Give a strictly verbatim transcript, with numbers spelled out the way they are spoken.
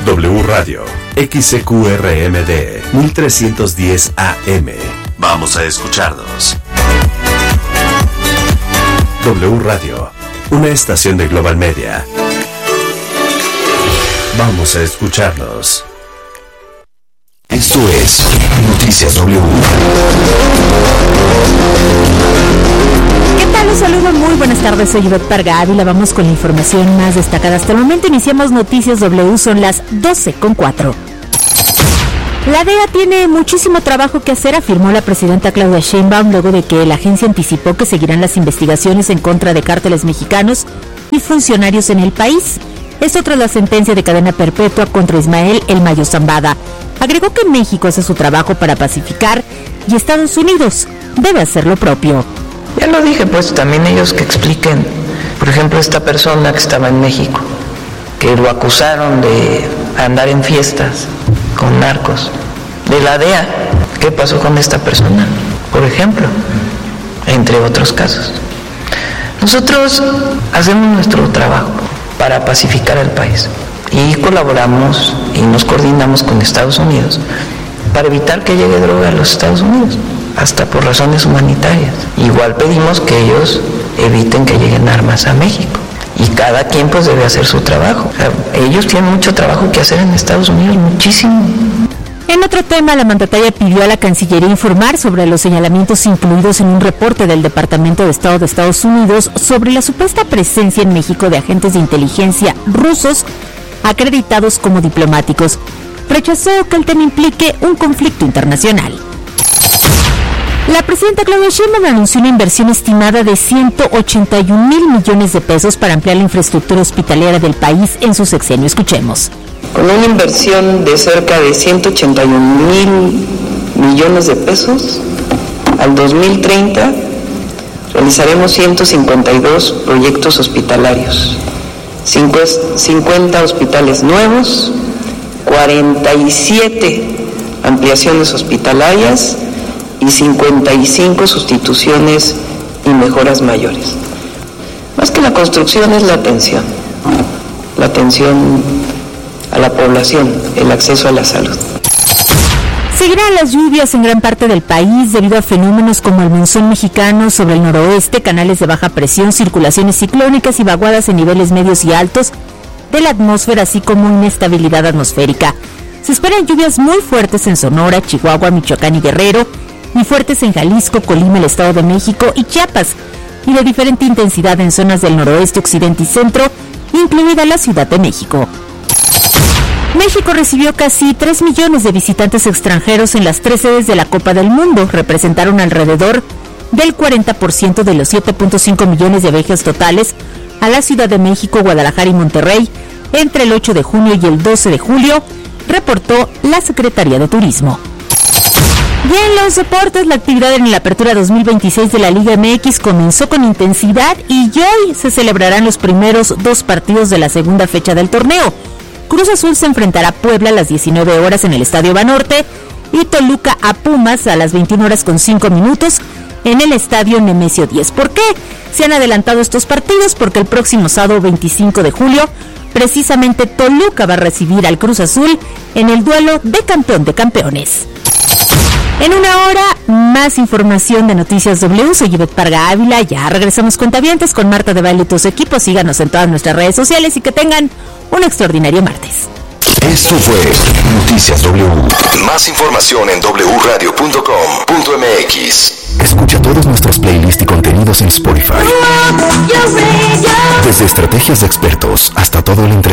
W Radio, X C Q R M D, mil trescientos diez A M. Vamos a escucharnos. W Radio, una estación de Global Media. Vamos a escucharnos. Esto es Noticias W. ¿Qué tal? Un saludo, muy buenas tardes, soy Ivette Parga Ávila. Vamos con la información más destacada hasta el momento. Iniciamos Noticias W, son las doce con cuatro. La D E A tiene muchísimo trabajo que hacer, afirmó la presidenta Claudia Sheinbaum, luego de que la agencia anticipó que seguirán las investigaciones en contra de cárteles mexicanos y funcionarios en el país. Esto tras la sentencia de cadena perpetua contra Ismael El Mayo Zambada. Agregó que México hace su trabajo para pacificar y Estados Unidos debe hacer lo propio. Ya lo dije, pues también ellos que expliquen, por ejemplo, esta persona que estaba en México, que lo acusaron de andar en fiestas con narcos, de la D E A, ¿qué pasó con esta persona? Por ejemplo, entre otros casos. Nosotros hacemos nuestro trabajo para pacificar el país y colaboramos y nos coordinamos con Estados Unidos para evitar que llegue droga a los Estados Unidos, hasta por razones humanitarias. Igual pedimos que ellos eviten que lleguen armas a México. Y cada quien pues debe hacer su trabajo. O sea, ellos tienen mucho trabajo que hacer en Estados Unidos, muchísimo. En otro tema, la mandataria pidió a la Cancillería informar sobre los señalamientos incluidos en un reporte del Departamento de Estado de Estados Unidos sobre la supuesta presencia en México de agentes de inteligencia rusos acreditados como diplomáticos. Rechazó que el tema implique un conflicto internacional. La presidenta Claudia Sheinbaum anunció una inversión estimada de ciento ochenta y un mil millones de pesos para ampliar la infraestructura hospitalera del país en su sexenio. Escuchemos. Con una inversión de cerca de ciento ochenta y un mil millones de pesos, al dos mil treinta realizaremos ciento cincuenta y dos proyectos hospitalarios, cincuenta hospitales nuevos, cuarenta y siete ampliaciones hospitalarias y cincuenta y cinco sustituciones y mejoras mayores. Más que la construcción es la atención, la atención a la población, el acceso a la salud. Seguirán las lluvias en gran parte del país debido a fenómenos como el monzón mexicano sobre el noroeste, canales de baja presión, circulaciones ciclónicas y vaguadas en niveles medios y altos de la atmósfera, así como inestabilidad atmosférica. Se esperan lluvias muy fuertes en Sonora, Chihuahua, Michoacán y Guerrero, y fuertes en Jalisco, Colima, el Estado de México y Chiapas, y de diferente intensidad en zonas del noroeste, occidente y centro, incluida la Ciudad de México. México recibió casi tres millones de visitantes extranjeros en las tres sedes de la Copa del Mundo. Representaron alrededor del cuarenta por ciento de los siete punto cinco millones de viajes totales a la Ciudad de México, Guadalajara y Monterrey entre el ocho de junio y el doce de julio, reportó la Secretaría de Turismo. Y en los deportes, la actividad en la apertura dos mil veintiséis de la Liga M X comenzó con intensidad y hoy se celebrarán los primeros dos partidos de la segunda fecha del torneo. Cruz Azul se enfrentará a Puebla a las diecinueve horas en el Estadio Banorte y Toluca a Pumas a las veintiuna horas con cinco minutos en el Estadio Nemesio diez. ¿Por qué se han adelantado estos partidos? Porque el próximo sábado veinticinco de julio, precisamente Toluca va a recibir al Cruz Azul en el duelo de campeón de campeones. En una hora, más información de Noticias W. Soy Ivette Parga Ávila. Ya regresamos cuentavientes con Marta de Baile y tus equipos. Síganos en todas nuestras redes sociales y que tengan un extraordinario martes. Esto fue Noticias W. Más información en doble u radio punto com punto m x. Escucha todos nuestros playlists y contenidos en Spotify. Desde estrategias de expertos hasta todo el entretenimiento.